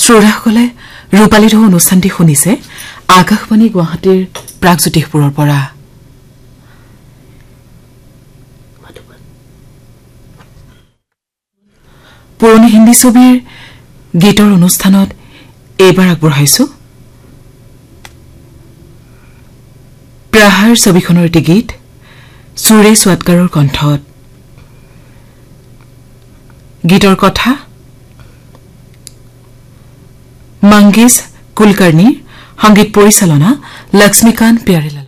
শ্ৰোতাসকলে ৰূপালী ঢৌ অনুষ্ঠানটি শুনিছে আকাশবাণী গুৱাহাটীৰ প্ৰাগজ্যোতিষপুৰৰ পৰা। পুৰণি হিন্দী ছবিৰ গীতৰ অনুষ্ঠানত এইবাৰ আগবঢ়াইছো প্ৰহাৰ ছবিখনৰ এটি গীত সুৰেশ ৱাটকাৰৰ কণ্ঠত। গীতৰ কথা মংগেশ কুলকাৰ্ণীৰ, সংগীত পৰিচালনা লক্ষ্মীকান্ত প্যাৰেলাল।